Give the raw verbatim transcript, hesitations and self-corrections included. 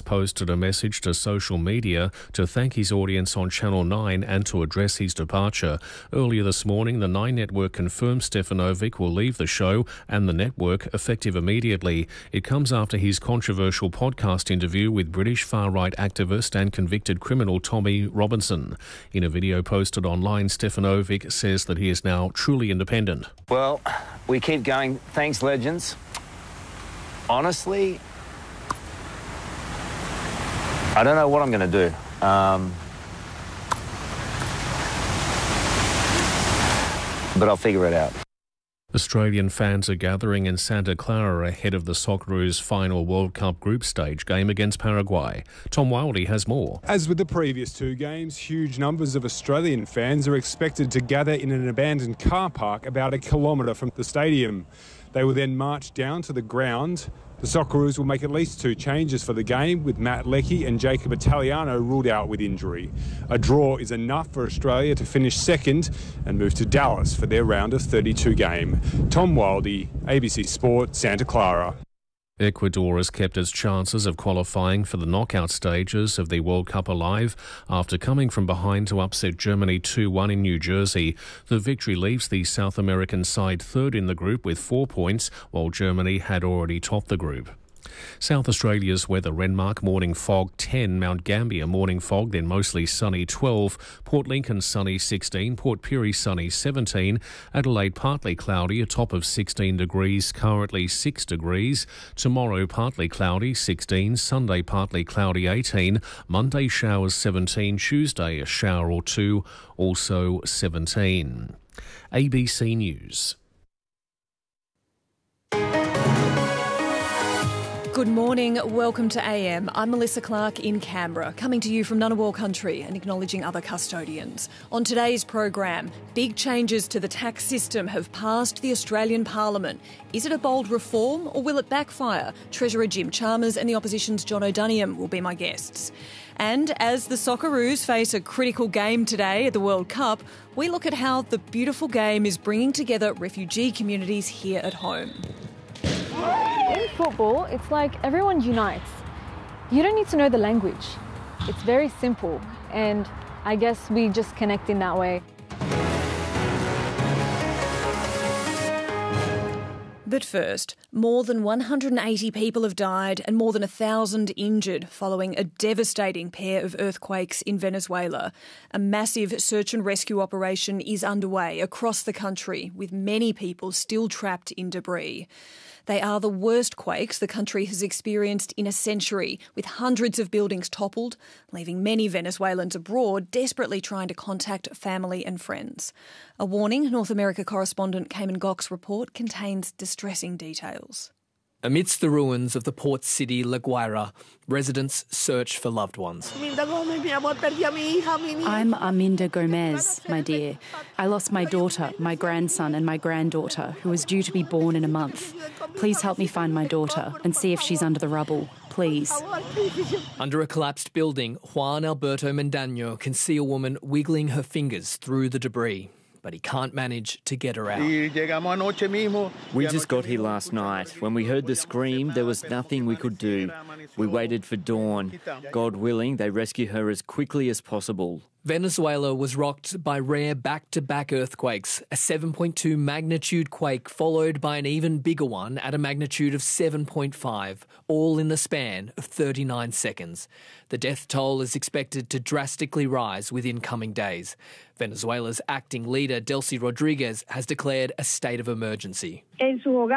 posted a message to social media to thank his audience on Channel nine and to address his departure. Earlier this morning, the Nine Network confirmed Stefanovic will leave the show and the network effective immediately. It comes after his controversial podcast interview with British far-right activist and convicted criminal Tommy Robinson. In a video posted online, Stefanovic says that he is now truly independent. Well, we keep going. Thanks, legends. Honestly, I don't know what I'm going to do. Um, but I'll figure it out. Australian fans are gathering in Santa Clara ahead of the Socceroos' final World Cup group stage game against Paraguay. Tom Wildey has more. As with the previous two games, huge numbers of Australian fans are expected to gather in an abandoned car park about a kilometre from the stadium. They will then march down to the ground. The Socceroos will make at least two changes for the game, with Matt Leckie and Jacob Italiano ruled out with injury. A draw is enough for Australia to finish second and move to Dallas for their round of thirty-two game. Tom Wildey, A B C Sport, Santa Clara. Ecuador has kept its chances of qualifying for the knockout stages of the World Cup alive after coming from behind to upset Germany two one in New Jersey. The victory leaves the South American side third in the group with four points, while Germany had already topped the group. South Australia's weather: Renmark morning fog ten, Mount Gambier morning fog, then mostly sunny twelve, Port Lincoln sunny sixteen, Port Pirie sunny seventeen, Adelaide partly cloudy, a top of sixteen degrees, currently six degrees. Tomorrow partly cloudy sixteen, Sunday partly cloudy eighteen, Monday showers seventeen, Tuesday a shower or two, also seventeen. A B C News. Good morning, welcome to A M. I'm Melissa Clark in Canberra, coming to you from Ngunnawal country and acknowledging other custodians. On today's program, big changes to the tax system have passed the Australian Parliament. Is it a bold reform or will it backfire? Treasurer Jim Chalmers and the opposition's John O'Donoghue will be my guests. And as the Socceroos face a critical game today at the World Cup, we look at how the beautiful game is bringing together refugee communities here at home. In football, it's like everyone unites. You don't need to know the language. It's very simple, and I guess we just connect in that way. But first, more than one hundred eighty people have died and more than one thousand injured following a devastating pair of earthquakes in Venezuela. A massive search and rescue operation is underway across the country, with many people still trapped in debris. They are the worst quakes the country has experienced in a century, with hundreds of buildings toppled, leaving many Venezuelans abroad desperately trying to contact family and friends. A warning, North America correspondent Cayman Gock's report contains distressing details. Amidst the ruins of the port city La Guaira, residents search for loved ones. I'm Arminda Gomez, my dear. I lost my daughter, my grandson and my granddaughter, who is due to be born in a month. Please help me find my daughter and see if she's under the rubble. Please. Under a collapsed building, Juan Alberto Mendaño can see a woman wiggling her fingers through the debris. But he can't manage to get her out. We just got here last night. When we heard the scream, there was nothing we could do. We waited for dawn. God willing, they rescue her as quickly as possible. Venezuela was rocked by rare back-to-back earthquakes, a seven point two magnitude quake followed by an even bigger one at a magnitude of seven point five, all in the span of thirty-nine seconds. The death toll is expected to drastically rise within coming days. Venezuela's acting leader, Delcy Rodriguez, has declared a state of emergency.